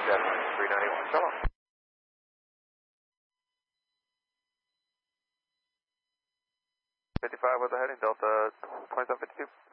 Jet 391, so long. What's the heading, Delta 2752?